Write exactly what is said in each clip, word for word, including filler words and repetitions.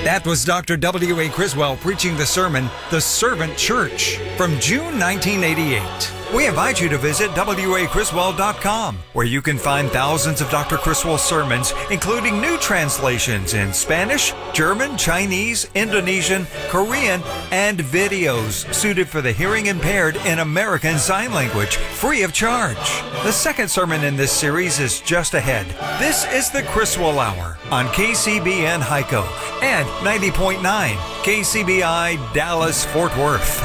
That was Doctor W A Criswell preaching the sermon, The Servant Church, from June nineteen eighty-eight. We invite you to visit W A Criswell dot com, where you can find thousands of Doctor Criswell sermons, including new translations in Spanish, German, Chinese, Indonesian, Korean, and videos suited for the hearing impaired in American Sign Language, free of charge. The second sermon in this series is just ahead. This is the Criswell Hour on K C B N Hico and ninety point nine K C B I Dallas Fort Worth.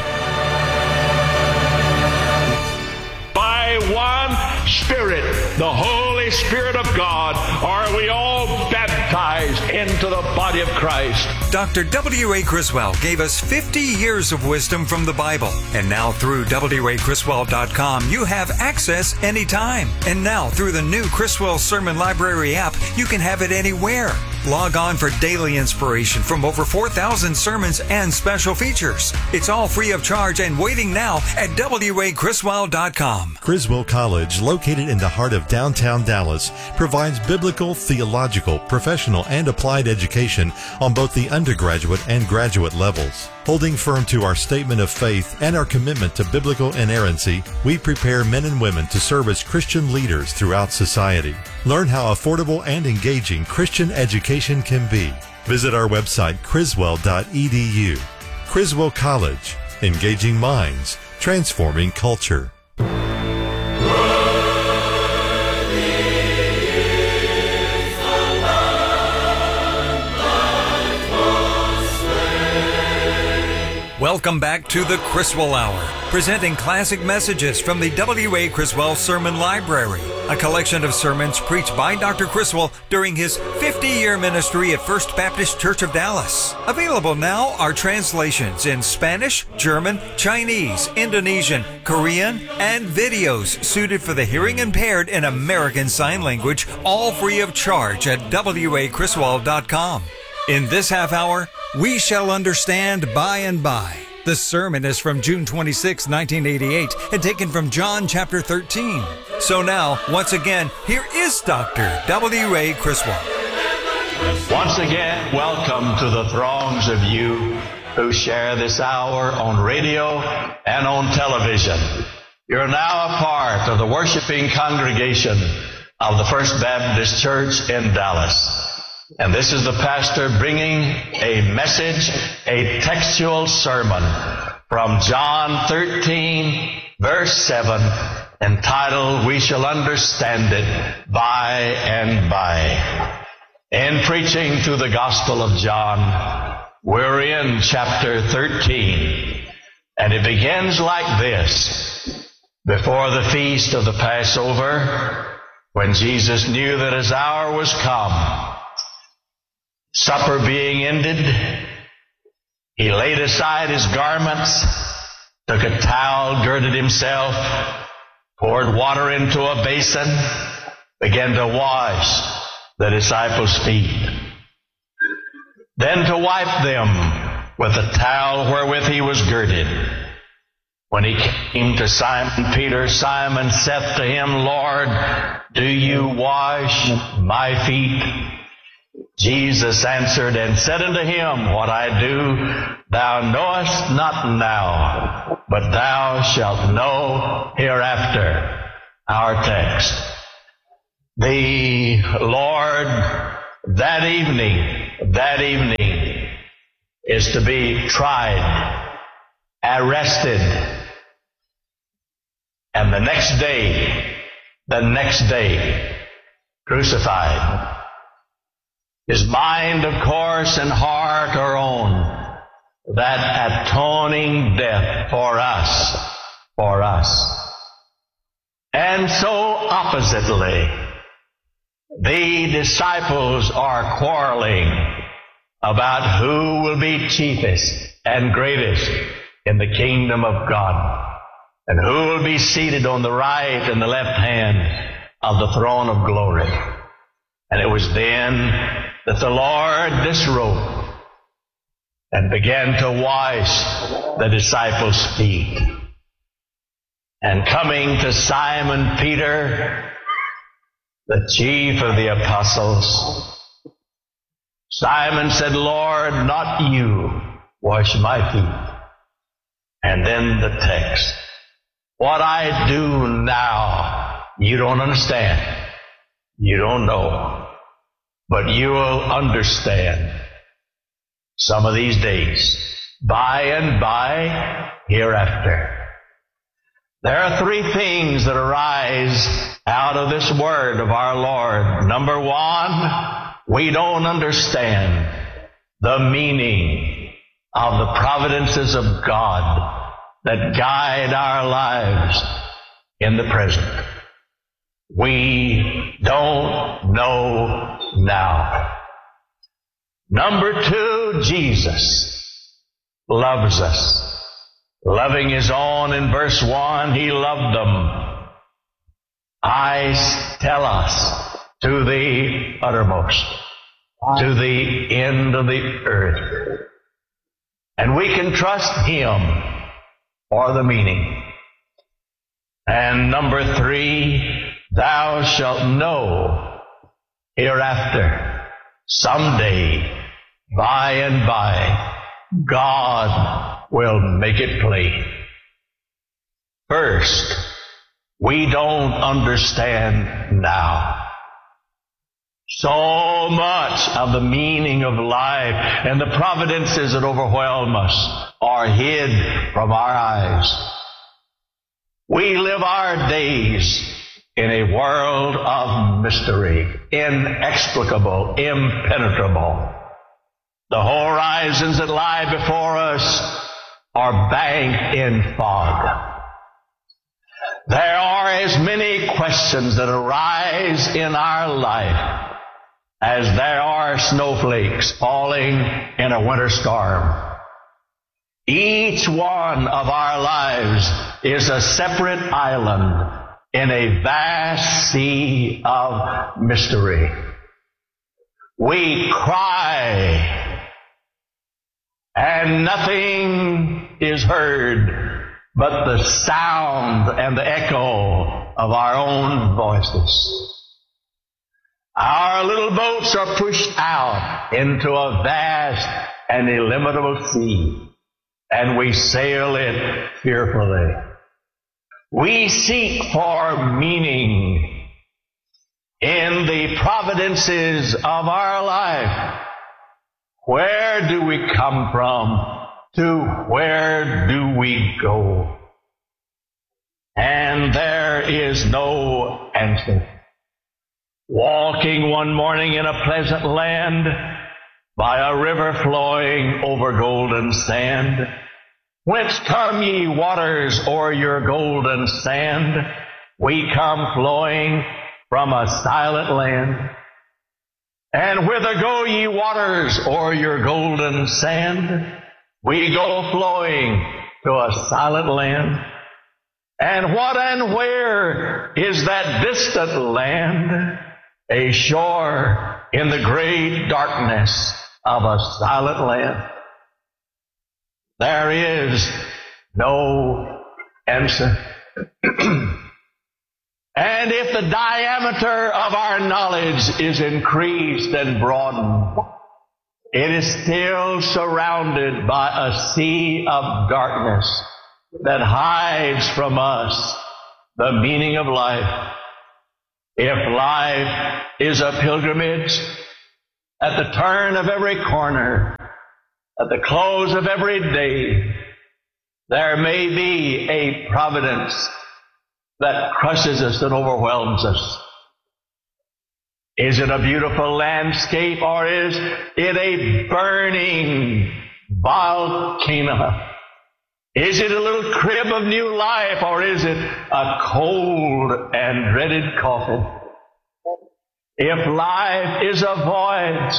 By one Spirit, the Holy Spirit of God, are we all baptized into the body of Christ. Doctor W A Criswell gave us fifty years of wisdom from the Bible. And now through W A Criswell dot com, you have access anytime. And now through the new Criswell Sermon Library app, you can have it anywhere. Log on for daily inspiration from over four thousand sermons and special features. It's all free of charge and waiting now at W A Criswell dot com. Criswell College, located in the heart of downtown Dallas, provides biblical, theological, professional, and applied education on both the undergraduate and graduate levels. Holding firm to our statement of faith and our commitment to biblical inerrancy, we prepare men and women to serve as Christian leaders throughout society. Learn how affordable and engaging Christian education can be. Visit our website, criswell dot e d u. Criswell College, engaging minds, transforming culture. Welcome back to the Criswell Hour, presenting classic messages from the W A Criswell Sermon Library, a collection of sermons preached by Doctor Criswell during his fifty-year ministry at First Baptist Church of Dallas. Available now are translations in Spanish, German, Chinese, Indonesian, Korean, and videos suited for the hearing impaired in American Sign Language, all free of charge at W A Criswell dot com. In this half hour, we shall understand by and by. The sermon is from June twenty-sixth, nineteen eighty-eight, and taken from John chapter thirteen. So now, once again, here is Doctor W A Criswell. Once again, welcome to the throngs of you who share this hour on radio and on television. You're now a part of the worshiping congregation of the First Baptist Church in Dallas. And this is the pastor bringing a message, a textual sermon from John thirteen, verse seven, entitled, We Shall Understand It By and By. In preaching through the Gospel of John, we're in chapter thirteen, and it begins like this. Before the feast of the Passover, when Jesus knew that his hour was come, supper being ended, he laid aside his garments, took a towel, girded himself, poured water into a basin, began to wash the disciples' feet. Then to wipe them with the towel wherewith he was girded. When he came to Simon Peter, Simon saith to him, Lord, do you wash my feet? Jesus answered and said unto him, What I do thou knowest not now, but thou shalt know hereafter. Our text. The Lord that evening, that evening is to be tried, arrested, and the next day, the next day, crucified. His mind, of course, and heart are on that atoning death for us, for us. And so oppositely, the disciples are quarreling about who will be chiefest and greatest in the kingdom of God, and who will be seated on the right and the left hand of the throne of glory. And it was then that the Lord disrobed and began to wash the disciples' feet. And coming to Simon Peter, the chief of the apostles, Simon said, Lord, not you wash my feet. And then the text, what I do now, you don't understand. You don't know. But you will understand some of these days, by and by, hereafter. There are three things that arise out of this word of our Lord. Number one, we don't understand the meaning of the providences of God that guide our lives in the present. We don't know now. Number two, Jesus loves us. Loving his own in verse one, he loved them. I tell us to the uttermost, to the end of the earth. And we can trust him for the meaning. And number three, thou shalt know hereafter, someday, by and by, God will make it plain. First, we don't understand now. So much of the meaning of life and the providences that overwhelm us are hid from our eyes. We live our days in a world of mystery, inexplicable, impenetrable. The horizons that lie before us are banked in fog. There are as many questions that arise in our life as there are snowflakes falling in a winter storm. Each one of our lives is a separate island in a vast sea of mystery. We cry, and nothing is heard but the sound and the echo of our own voices. Our little boats are pushed out into a vast and illimitable sea, and we sail it fearfully. We seek for meaning in the providences of our life. Where do we come from? To where do we go? And there is no answer. Walking one morning in a pleasant land by a river flowing over golden sand. Whence come ye waters o'er your golden sand? We come flowing from a silent land. And whither go ye waters o'er your golden sand? We go flowing to a silent land. And what and where is that distant land? A shore in the great darkness of a silent land. There is no answer. And if the diameter of our knowledge is increased and broadened, it is still surrounded by a sea of darkness that hides from us the meaning of life. If life is a pilgrimage, at the turn of every corner, at the close of every day, there may be a providence that crushes us and overwhelms us. Is it a beautiful landscape, or is it a burning volcano? Is it a little crib of new life, or is it a cold and dreaded coffin? If life is a voyage,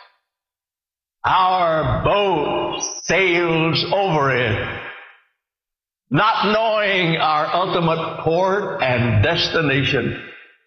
our boat sails over it, not knowing our ultimate port and destination.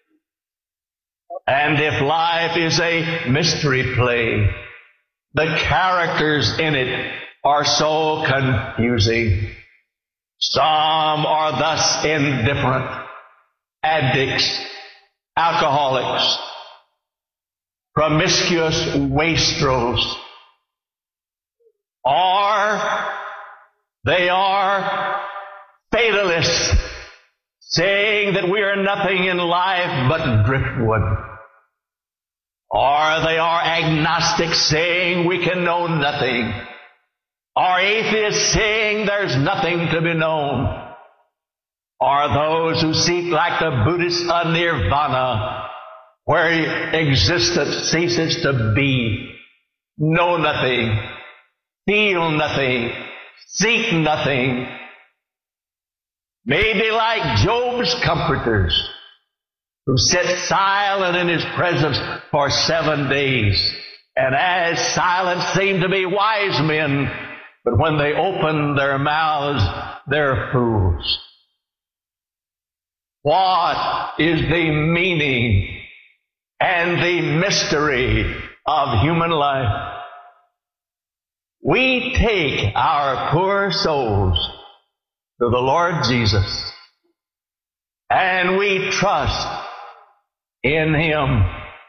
And if life is a mystery play, the characters in it are so confusing. Some are thus indifferent, addicts, alcoholics, promiscuous wastrels, or they are fatalists, saying that we are nothing in life but driftwood. Or they are agnostics, saying we can know nothing. Or atheists, saying there's nothing to be known. Or those who seek, like the Buddhists, a nirvana, where existence ceases to be. Know nothing, feel nothing, seek nothing. Maybe like Job's comforters, who sat silent in his presence for seven days. And as silent seemed to be wise men, but when they opened their mouths, they're fools. What is the meaning and the mystery of human life? We take our poor souls to the Lord Jesus, and we trust in Him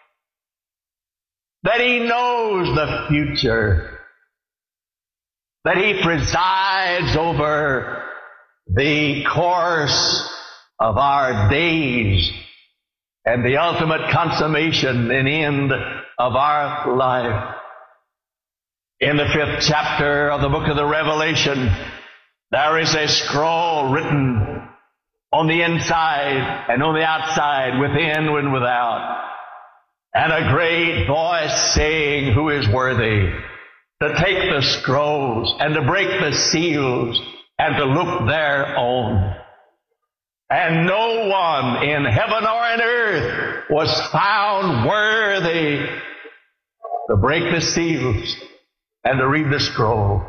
that He knows the future, that He presides over the course of our days and the ultimate consummation and end of our life. In the fifth chapter of the book of the Revelation, there is a scroll written on the inside and on the outside, within and without, and a great voice saying, who is worthy to take the scrolls and to break the seals and to look thereon? And no one in heaven or in earth was found worthy to break the seals and to read the scroll.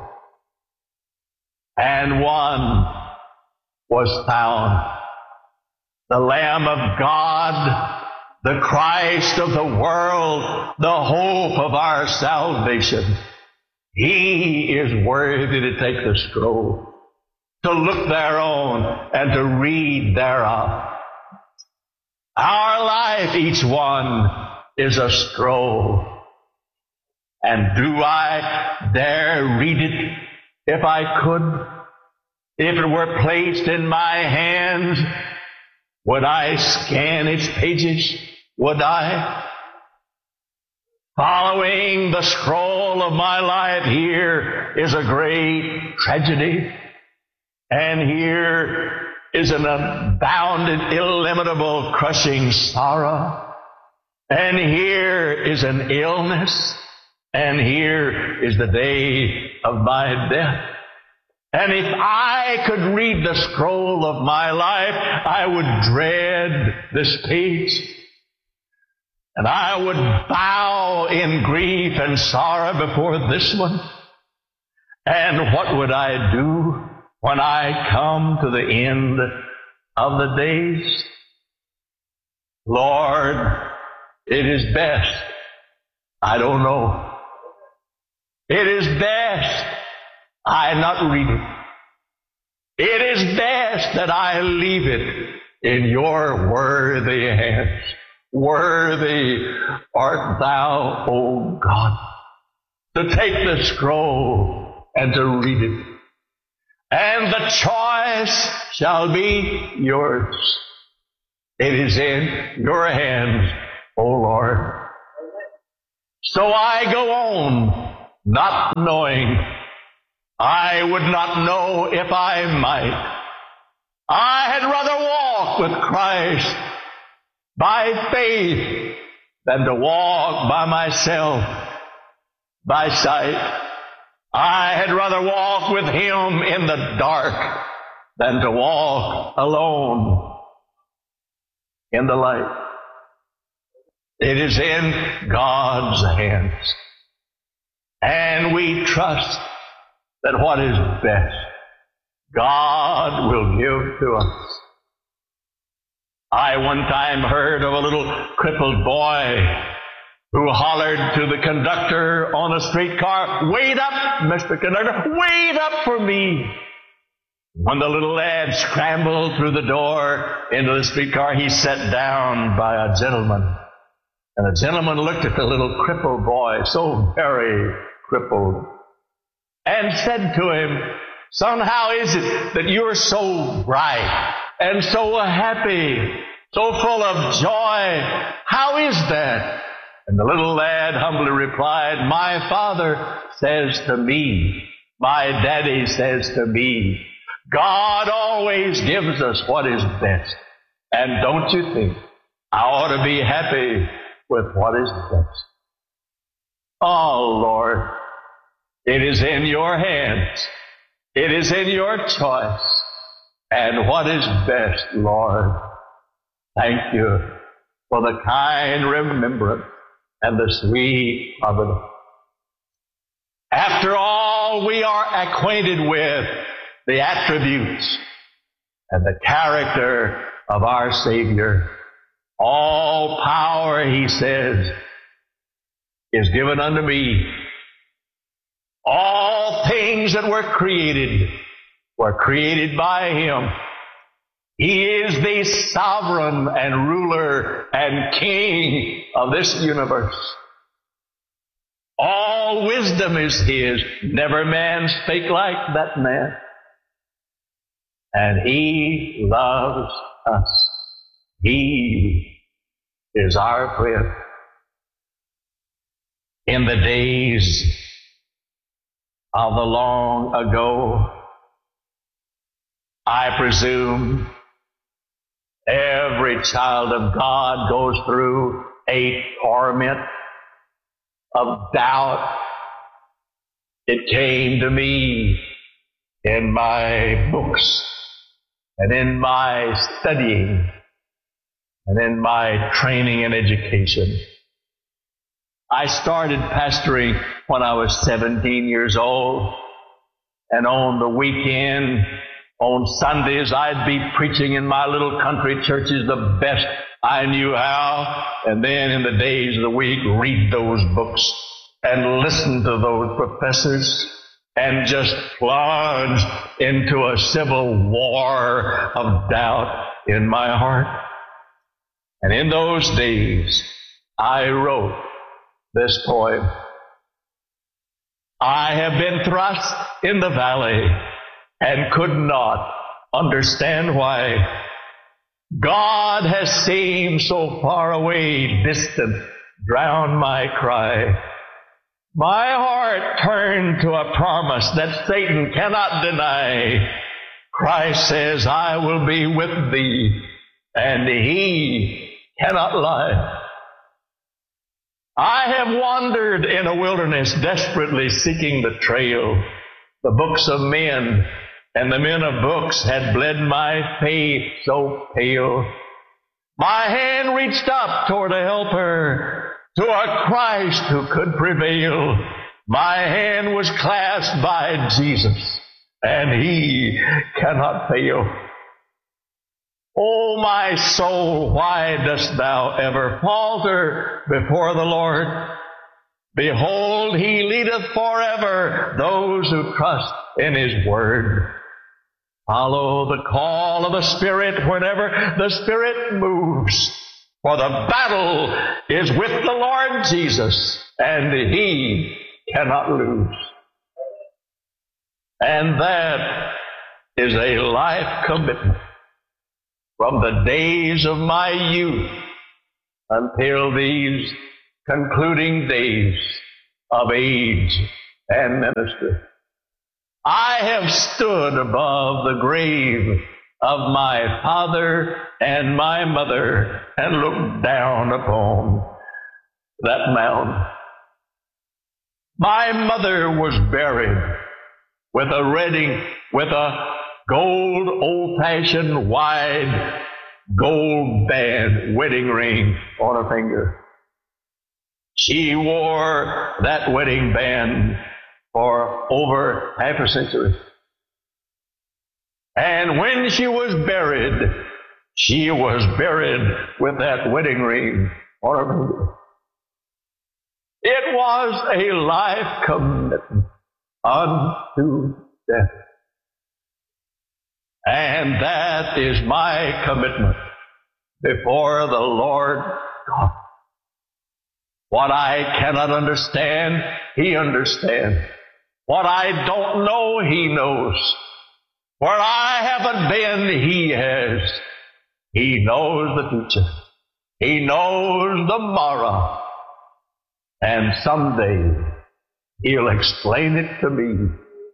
And one was found, the Lamb of God, the Christ of the world, the hope of our salvation. He is worthy to take the scroll, to look thereon, and to read thereof. Our life, each one, is a scroll. And do I dare read it if I could? If it were placed in my hands, would I scan its pages? Would I? Following the scroll of my life, here is a great tragedy. And here is an unbounded, illimitable, crushing sorrow. And here is an illness. And here is the day of my death. And if I could read the scroll of my life, I would dread this page. And I would bow in grief and sorrow before this one. And what would I do when I come to the end of the days? Lord, it is best. I don't know. It is best I not read it. It is best that I leave it in your worthy hands. Worthy art thou, O God, to take the scroll and to read it. And the choice shall be yours. It is in your hands, O Lord. So I go on, not knowing. I would not know if I might. I had rather walk with Christ by faith than to walk by myself by sight. I had rather walk with Him in the dark than to walk alone in the light. It is in God's hands. And we trust that what is best, God will give to us. I one time heard of a little crippled boy who hollered to the conductor on a streetcar, "Wait up, Mister Conductor, wait up for me." When the little lad scrambled through the door into the streetcar, he sat down by a gentleman. And the gentleman looked at the little crippled boy, so very crippled, and said to him, "Son, how is it that you're so bright and so happy, so full of joy? How is that?" And the little lad humbly replied, "My father says to me, my daddy says to me, God always gives us what is best. And don't you think I ought to be happy with what is best?" Oh, Lord, it is in your hands. It is in your choice. And what is best, Lord? Thank you for the kind remembrance and the sweet providence. After all, we are acquainted with the attributes and the character of our Savior. All power, he says, is given unto me. All things that were created were created by him. He is the sovereign and ruler and king of this universe. All wisdom is his. Never man spake like that man. And he loves us. He is our friend. In the days of the long ago, I presume every child of God goes through a torment of doubt. It came to me in my books and in my studying and in my training and education. I started pastoring when I was seventeen years old, and on the weekend, on Sundays, I'd be preaching in my little country churches the best I knew how, and then in the days of the week, read those books and listen to those professors and just plunge into a civil war of doubt in my heart. And in those days, I wrote this poem. I have been thrust in the valley and could not understand why. God has seemed so far away, distant, drown my cry. My heart turned to a promise that Satan cannot deny. Christ says, I will be with thee, and he cannot lie. I have wandered in a wilderness, desperately seeking the trail. The books of men and the men of books had bled my faith so pale. My hand reached up toward a helper, to a Christ who could prevail. My hand was clasped by Jesus, and he cannot fail. O my soul, why dost thou ever falter before the Lord? Behold, he leadeth forever those who trust in his word. Follow the call of the Spirit whenever the Spirit moves. For the battle is with the Lord Jesus, and he cannot lose. And that is a life commitment from the days of my youth until these concluding days of age and ministry. I have stood above the grave of my father and my mother and looked down upon that mound. My mother was buried with a wedding, with a gold, old-fashioned, wide, gold band wedding ring on her finger. She wore that wedding band for over half a century. And when she was buried, she was buried with that wedding ring on her finger. It was a life commitment unto death. And that is my commitment before the Lord God. What I cannot understand, He understands. What I don't know, He knows. Where I haven't been, He has. He knows the future. He knows the morrow. And someday He'll explain it to me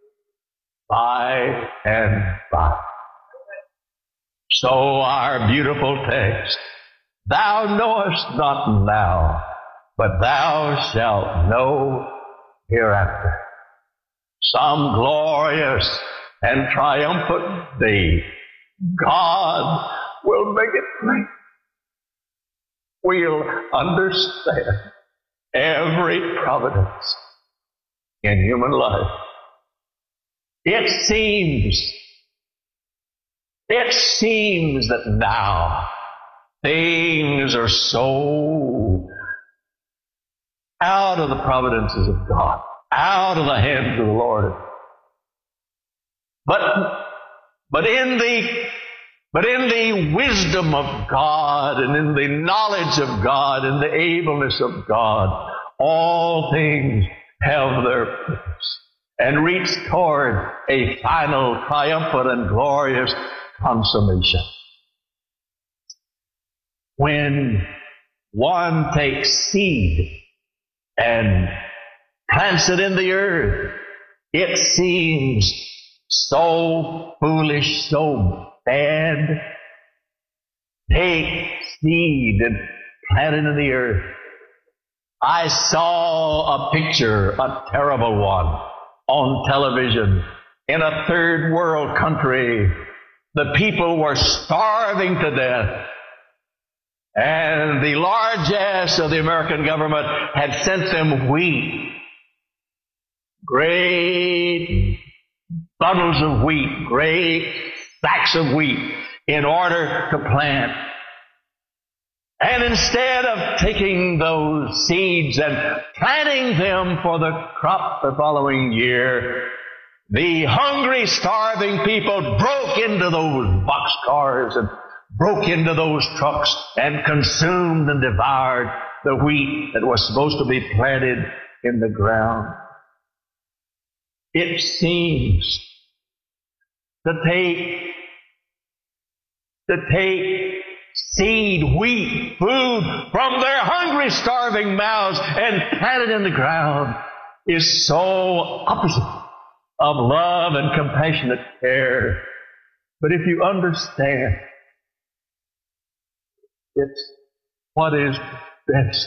by and by. So our beautiful text, thou knowest not now, but thou shalt know hereafter. Some glorious and triumphant day, God will make it plain. We'll understand every providence in human life. It seems, it seems that now things are so out of the providences of God, out of the hands of the Lord. But, but in the, but in the wisdom of God and in the knowledge of God and the ableness of God, all things have their purpose and reach toward a final, triumphant, and glorious consummation. When one takes seed and plants it in the earth, it seems so foolish, so bad. Take seed and plant it in the earth. I saw a picture, a terrible one, on television in a third world country. The people were starving to death. And the largesse of the American government had sent them wheat. Great bundles of wheat, great sacks of wheat in order to plant. And instead of taking those seeds and planting them for the crop the following year, the hungry, starving people broke into those boxcars and broke into those trucks and consumed and devoured the wheat that was supposed to be planted in the ground. It seems to take, to take seed, wheat, food from their hungry, starving mouths and plant it in the ground is so opposite of love and compassionate care. But if you understand, it's what is best.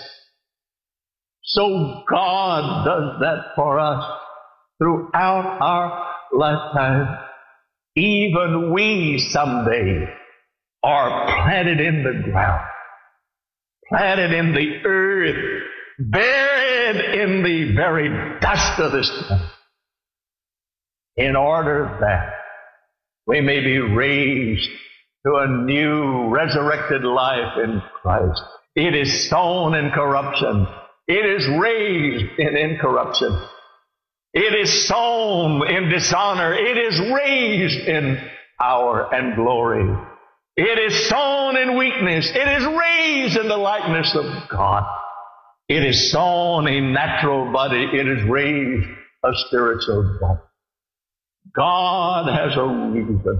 So God does that for us throughout our lifetime. Even we someday are planted in the ground, planted in the earth, buried in the very dust of this planet, in order that we may be raised to a new resurrected life in Christ. It is sown in corruption. It is raised in incorruption. It is sown in dishonor. It is raised in power and glory. It is sown in weakness. It is raised in the likeness of God. It is sown a natural body. It is raised a spiritual body. God has a reason,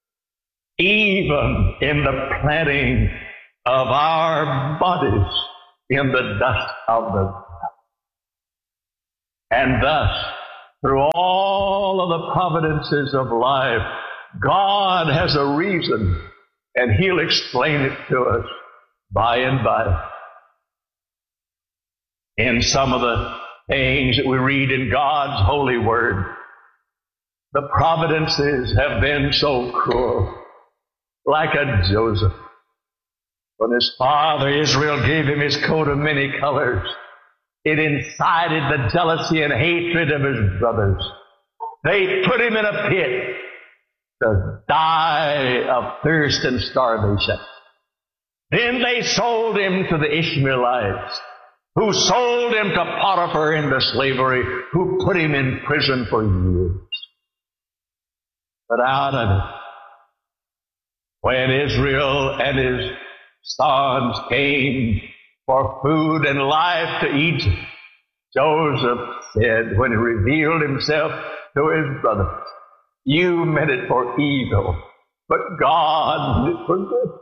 even in the planting of our bodies in the dust of the ground. And thus, through all of the providences of life, God has a reason, and He'll explain it to us by and by. In some of the things that we read in God's holy word, the providences have been so cruel, like a Joseph. When his father Israel gave him his coat of many colors, it incited the jealousy and hatred of his brothers. They put him in a pit to die of thirst and starvation. Then they sold him to the Ishmaelites, who sold him to Potiphar into slavery, who put him in prison for years. But out of it, when Israel and his sons came for food and life to Egypt, Joseph said when he revealed himself to his brothers, you meant it for evil, but God meant it for good.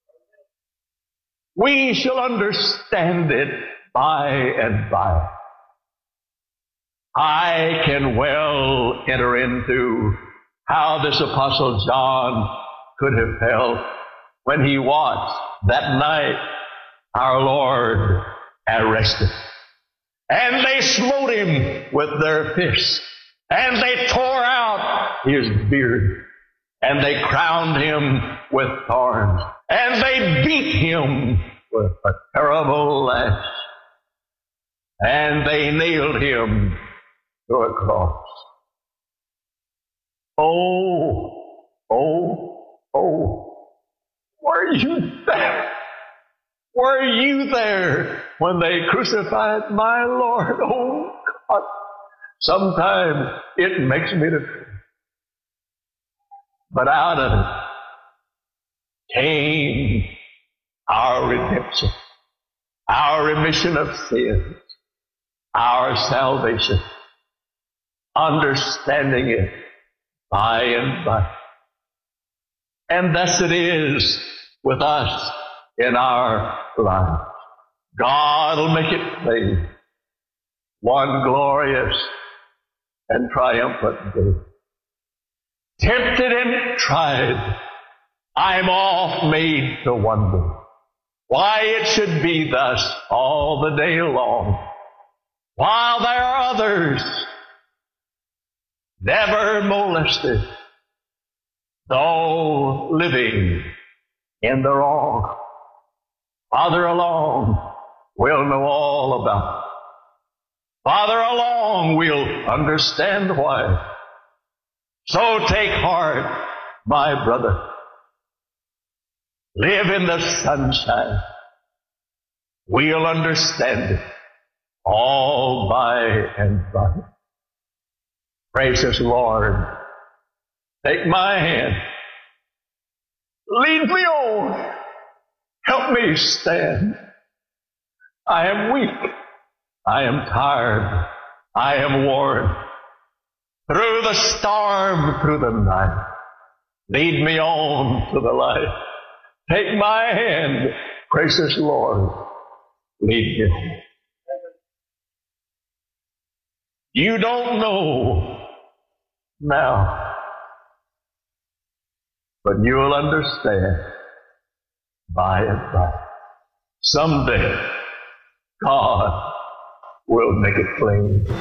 We shall understand it by and by. I can well enter into how this Apostle John could have felt when he watched that night our Lord arrested. And they smote him with their fists, and they tore out his beard, and they crowned him with thorns, and they beat him with a terrible lash, and they nailed him to a cross. Oh, oh, oh, were you there? Were you there when they crucified my Lord? Oh, God. Sometimes it makes me to think. But out of it came our redemption, our remission of sins, our salvation, understanding it by and by. And thus it is with us in our lives. God will make it plain. One glorious and triumphant day. Tempted and tried, I'm oft made to wonder why it should be thus all the day long, while there are others never molested, though living in the wrong. Father alone will know all about it. Father alone will understand why. So take heart, my brother. Live in the sunshine. We'll understand it all by and by. Gracious Lord, take my hand. Lead me on. Help me stand. I am weak. I am tired. I am worn. Through the storm, through the night, lead me on to the light. Take my hand, gracious Lord, lead me. You don't know now, but you'll understand by and by. Someday, God will make it plain.